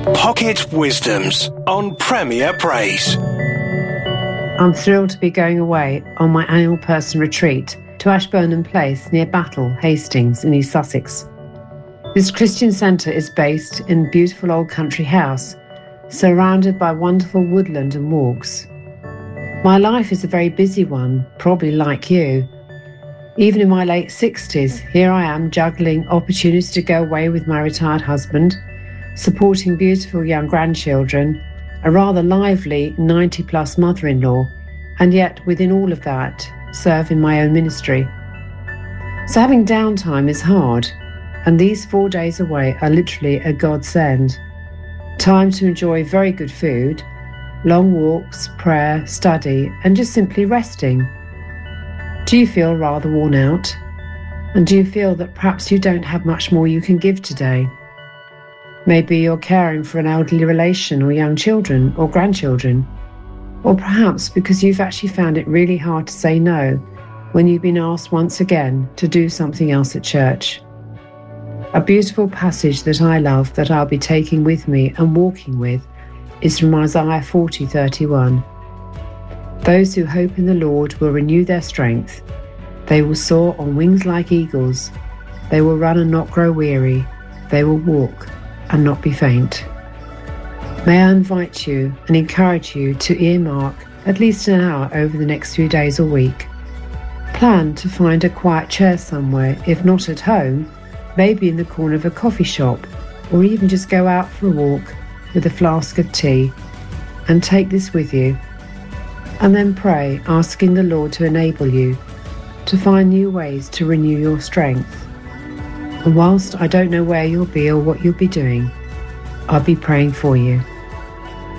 Pocket Wisdoms on Premier Praise. I'm thrilled to be going away on my annual person retreat to Ashburnham Place near Battle, Hastings in East Sussex. This Christian centre is based in a beautiful old country house, surrounded by wonderful woodland and walks. My life is a very busy one, probably like you. Even in my late 60s, here I am juggling opportunities to go away with my retired husband, supporting beautiful young grandchildren, a rather lively 90-plus mother-in-law, and yet within all of that, serve in my own ministry. So having downtime is hard, and these 4 days away are literally a godsend. Time to enjoy very good food, long walks, prayer, study, and just simply resting. Do you feel rather worn out? And do you feel that perhaps you don't have much more you can give today? Maybe you're caring for an elderly relation or young children or grandchildren. Or perhaps because you've actually found it really hard to say no when you've been asked once again to do something else at church. A beautiful passage that I love that I'll be taking with me and walking with is from Isaiah 40:31. Those who hope in the Lord will renew their strength. They will soar on wings like eagles. They will run and not grow weary. They will walk and not be faint. May I invite you and encourage you to earmark at least an hour over the next few days or week. Plan to find a quiet chair somewhere, if not at home, maybe in the corner of a coffee shop, or even just go out for a walk with a flask of tea, and take this with you. And then pray, asking the Lord to enable you to find new ways to renew your strength. And whilst I don't know where you'll be or what you'll be doing, I'll be praying for you.